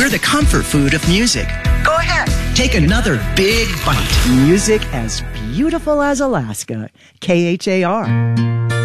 They're the comfort food of music. Go ahead, take another big bite. Music as beautiful as Alaska. KHAR.